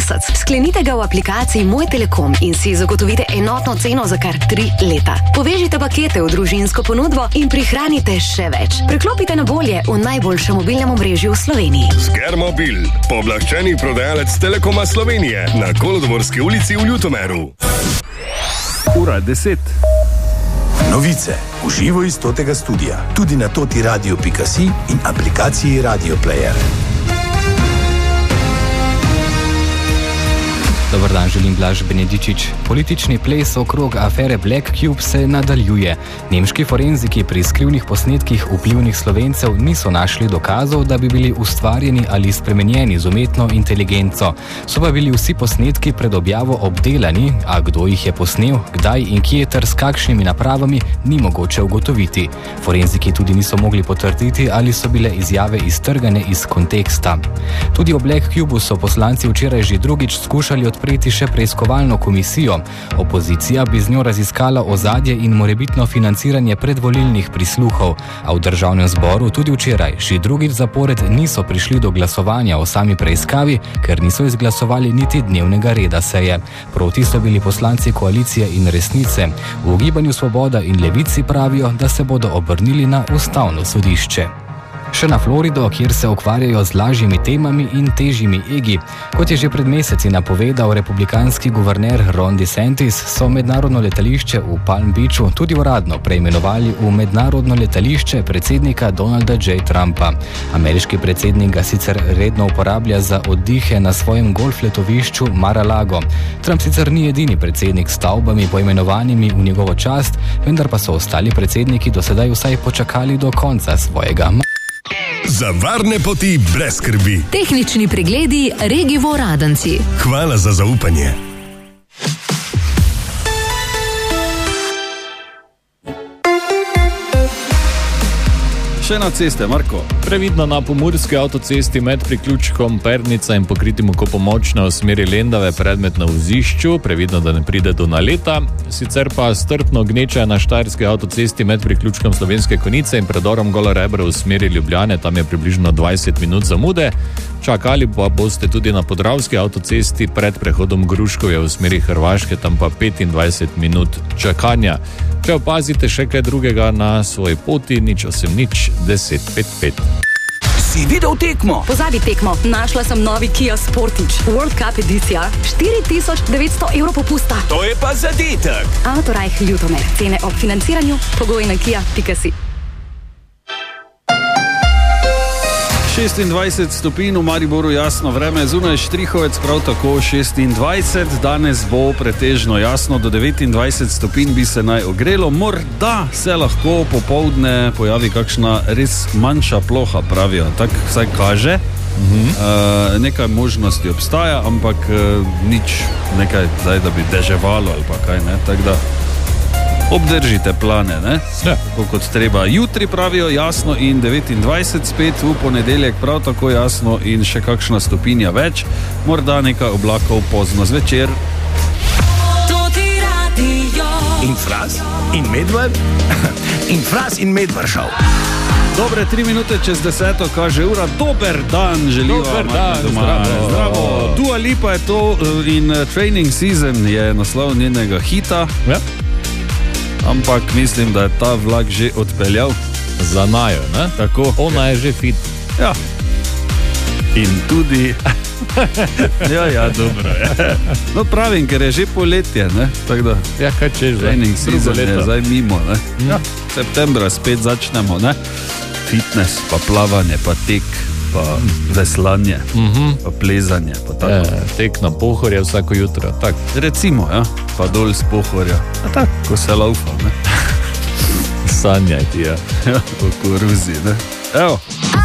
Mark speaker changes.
Speaker 1: mesec. Sklenite ga v aplikaciji Moj Telekom in si zagotovite enotno ceno za kar 3 leta. Povežite pakete v družinsko ponudbo in prihranite še več. Preklopite na bolje v najboljšem mobilnem omrežju v Sloveniji.
Speaker 2: Skermobil, pooblaščeni prodajalec Telekoma Slovenije na Kolodvorski ulici v Ljutomeru.
Speaker 3: Ura 10.
Speaker 4: Novice v živo iz Totega studia, tudi na totiradio.si in aplikaciji Radio Player.
Speaker 5: Dobar dan, želim Blaž Benedičič. Politični ples okrog afere Black Cube se nadaljuje. Nemški forenziki pri skrivnih posnetkih vplivnih Slovencev niso našli dokazov, da bi bili ustvarjeni ali spremenjeni z umetno inteligenco. So pa bili vsi posnetki pred objavo obdelani, a kdo jih je posnel, kdaj in kje ter s kakšnimi napravami, ni mogoče ugotoviti. Forenziki tudi niso mogli potrditi, ali so bile izjave iztrgane iz konteksta. Tudi o Black Cubeu so poslanci včeraj že drugič skušali odpreti še preiskovalno komisijo. Opozicija bi z njo raziskala ozadje in morebitno financiranje predvolilnih prisluhov, a v Državnem zboru tudi včeraj že drugič zapored niso prišli do glasovanja o sami preiskavi, ker niso izglasovali niti dnevnega reda seje. Proti so bili poslanci Koalicije in Resnice. V Gibanju Svoboda in Levici pravijo, da se bodo obrnili na Ustavno sodišče. Še na Florido, kjer se ukvarjajo z lažjimi temami in težjimi egi. Kot je že pred meseci napovedal republikanski guverner Ron DeSantis, so mednarodno letališče v Palm Beachu tudi uradno preimenovali v mednarodno letališče predsednika Donalda J. Trumpa. Ameriški predsednik ga sicer redno uporablja za oddihe na svojem golf letovišču Mar-a-Lago. Trump sicer ni edini predsednik s stavbami poimenovanimi v njegovo čast, vendar pa so ostali predsedniki do sedaj vsaj počakali do konca svojega.
Speaker 2: Za varne poti brez skrbi.
Speaker 6: Tehnični pregledi Regivo Radenci.
Speaker 2: Hvala za zaupanje.
Speaker 3: Še na ceste, Marko.
Speaker 7: Previdno na pomurski avtocesti med priključkom Pernica in pokritim okopom Močna v smeri Lendave predmet na vozišču, previdno, da ne pride do naleta. Sicer pa strpno gneča na štajerski avtocesti med priključkom Slovenske Konjice in predorom Gola Rebra v smeri Ljubljane, tam je približno 20 minut zamude. Čakali pa boste tudi na podravski avtocesti pred prehodom Gruškovje v smeri Hrvaške, tam pa 25 minut čakanja. Če opazite še kaj drugega na svoji poti, 080 10 55.
Speaker 4: Si videl tekmo?
Speaker 1: Pozabi tekmo, našla sem novi Kia Sportage World Cup edicija, 4900 evrov popusta.
Speaker 4: To je pa zadetek.
Speaker 1: Autorajh Ljutomer, cene ob financiranju, pogoji na kia.si.
Speaker 3: 26 stopinj v Mariboru, jasno vreme, zunaj Štrihovec prav tako 26, danes bo pretežno jasno, do 29 stopinj bi se naj ogrelo, morda se lahko popoldne pojavi kakšna res manjša ploha, pravijo, tako vsaj kaže. Nekaj možnosti obstaja, ampak nič nekaj, zdaj, da bi deževalo ali pa kaj, ne, tako da obdržite plane, ne? Ja. Kot treba. Jutri pravijo jasno in 29 spet, v ponedeljek prav tako jasno in še kakšna stopinja več, morda nekaj oblakov pozno zvečer.
Speaker 4: In Fras in Medved in Fras in Medvršav.
Speaker 3: Dobre 3 minute čez 10 kaže ura, dober dan želiva.
Speaker 7: Dober dan,
Speaker 3: zdravo. Dua Lipa je to in Training Season je naslov njenega hita.
Speaker 7: Ja.
Speaker 3: Ampak mislim, da je ta vlak že odpeljal.
Speaker 7: Za najo, ne?
Speaker 3: Tako.
Speaker 7: Ona je že fit.
Speaker 3: Ja. In tudi... ja, dobro je. No pravim, ker je že poletje, ne? Tako da...
Speaker 7: Ja, kaj češ,
Speaker 3: Training season je zdaj mimo, ne? Ja. Septembra spet začnemo, ne? Fitness, pa plavanje, pa tek, pa veslanje, pa plezanje, pa tako.
Speaker 7: Tek na Pohorje vsako jutro, tak.
Speaker 3: Recimo, ja, pa dol z Pohorja. A tak, ko se laufa, ne?
Speaker 7: Sanjaj ti, ja.
Speaker 3: Ja, po koruzi, ne? Evo.